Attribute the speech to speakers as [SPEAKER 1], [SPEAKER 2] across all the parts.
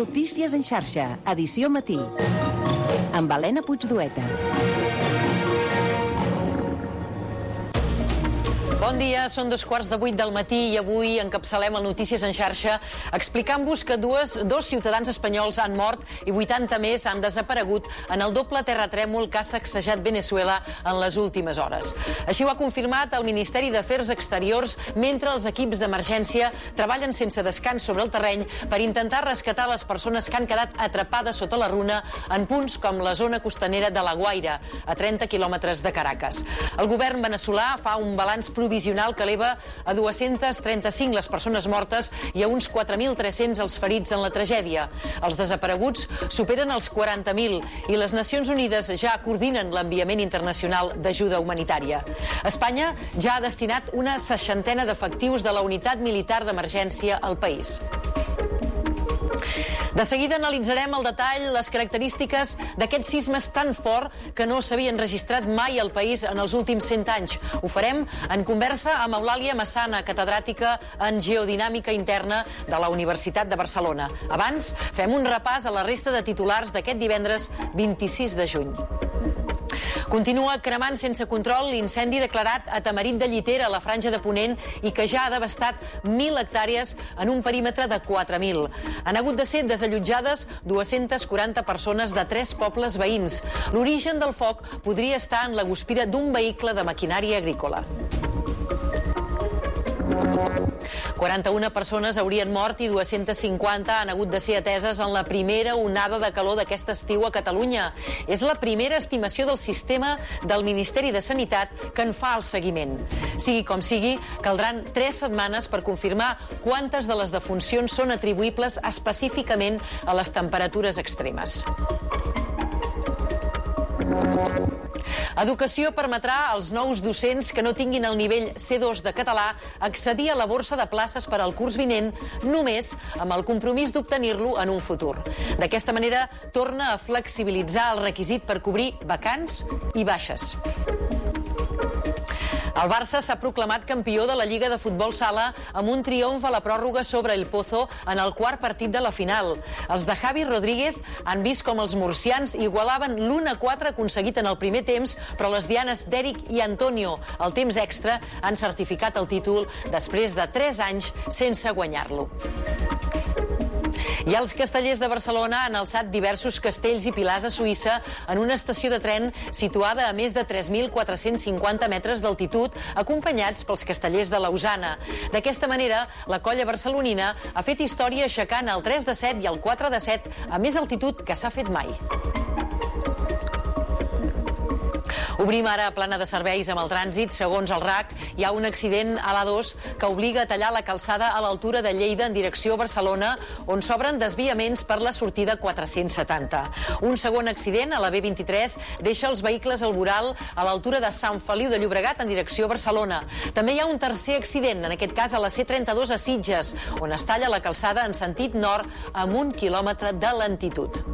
[SPEAKER 1] Notícies en xarxa, edició matí. Amb Helena Puigdueta.
[SPEAKER 2] Bon dia, són 2:15 del matí i avui encapçalem el Notícies en xarxa explicant-vos que dos ciutadans espanyols han mort i 80 més han desaparegut en el doble terratrèmol que ha sacsejat Venezuela en les últimes hores. Així ho ha confirmat el Ministeri d'Afers Exteriors mentre els equips d'emergència treballen sense descans sobre el terreny per intentar rescatar les persones que han quedat atrapades sota la runa en punts com la zona costanera de La Guaira, a 30 quilòmetres de Caracas. El govern veneçolà fa un balanç provisional que eleva a 235 les persones mortes i a uns 4.300 els ferits en la tragèdia. Els desapareguts superen els 40.000 i les Nacions Unides ja coordinen l'enviament internacional d'ajuda humanitària. Espanya ja ha destinat una 60ena d'efectius de la unitat militar d'emergència al país. De seguida analitzarem al detall les característiques d'aquests sismes tan fort que no s'havien registrat mai al país en els últims 100 anys. Ho farem en conversa amb Eulàlia Massana, catedràtica en Geodinàmica Interna de la Universitat de Barcelona. Abans, fem un repàs a la resta de titulars d'aquest divendres 26 de juny. Continua cremant sense control l'incendi declarat a Tamarit de Llitera, a la Franja de Ponent, i que ja ha devastat 1.000 hectàrees en un perímetre de 4.000. Han hagut de ser desallotjades 240 persones de 3 pobles veïns. L'origen del foc podria estar en la guspira d'un vehicle de maquinària agrícola. 41 persones haurien mort i 250 han hagut de ser ateses en la primera onada de calor d'aquest estiu a Catalunya. És la primera estimació del sistema del Ministeri de Sanitat que en fa el seguiment. Sigui com sigui, caldran 3 setmanes per confirmar quantes de les defuncions són atribuïbles específicament a les temperatures extremes. Educació permetrà als nous docents que no tinguin el nivell C2 de català accedir a la borsa de places per al curs vinent només amb el compromís d'obtenir-lo en un futur. D'aquesta manera, torna a flexibilitzar el requisit per cobrir vacants i baixes. El Barça s'ha proclamat campió de la Lliga de Futbol Sala amb un triomf a la pròrroga sobre el Pozo en el quart partit de la final. Els de Javi Rodríguez han vist com els murcians igualaven l'1-4 aconseguit en el primer temps, però les dianes d'Eric i Antonio, al temps extra, han certificat el títol després de 3 anys sense guanyar-lo. I els castellers de Barcelona han alçat diversos castells i pilars a Suïssa en una estació de tren situada a més de 3.450 metres d'altitud, acompanyats pels castellers de Lausana. D'aquesta manera, la colla barcelonina ha fet història aixecant el 3 de 7 i el 4 de 7 a més altitud que s'ha fet mai. Obrim ara plana de serveis amb el trànsit. Segons el RAC, hi ha un accident a l'A2 que obliga a tallar la calçada a l'altura de Lleida en direcció a Barcelona, on s'obren desviaments per la sortida 470. Un segon accident a la B23 deixa els vehicles al voral a l'altura de Sant Feliu de Llobregat en direcció a Barcelona. També hi ha un tercer accident, en aquest cas a la C32 a Sitges, on es talla la calçada en sentit nord amb 1 quilòmetre de lentitud.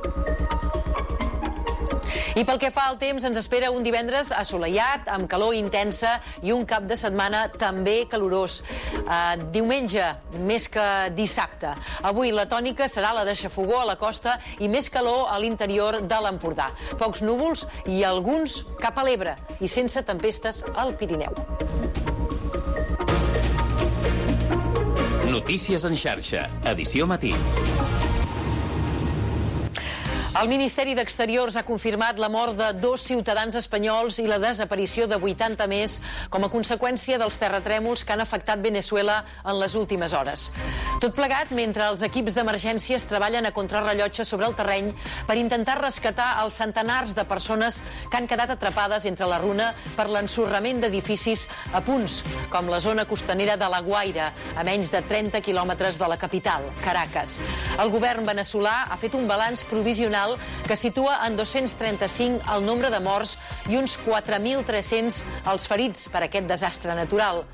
[SPEAKER 2] I pel que fa al temps, ens espera un divendres assolellat, amb calor intensa i un cap de setmana també calorós. Diumenge, més que dissabte. Avui la tònica serà la de xafogó a la costa i més calor a l'interior de l'Empordà. Pocs núvols i alguns cap a l'Ebre i sense tempestes al Pirineu.
[SPEAKER 3] Notícies en xarxa, edició matí.
[SPEAKER 2] El Ministeri d'Exteriors ha confirmat la mort de 2 ciutadans espanyols i la desaparició de 80 més com a conseqüència dels terratrèmols que han afectat Venezuela en les últimes hores. Tot plegat mentre els equips d'emergències treballen a contrarrellotge sobre el terreny per intentar rescatar els centenars de persones que han quedat atrapades entre la runa per l'ensorrament d'edificis a punts, com la zona costanera de La Guaira, a menys de 30 quilòmetres de la capital, Caracas. El govern veneçolà ha fet un balanç provisional que situa en 235 el nombre de morts i uns 4.300 els ferits per aquest desastre natural.